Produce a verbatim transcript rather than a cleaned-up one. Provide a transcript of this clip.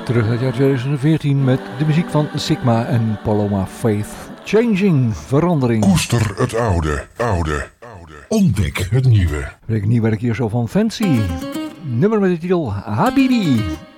Terug uit het jaar twintig veertien met de muziek van Sigma en Paloma Faith. Changing, verandering. Koester het oude, oude, oude. Ontdek het nieuwe. Weet ik niet werk hier zo van Fancy. Nummer met de titel Habibi.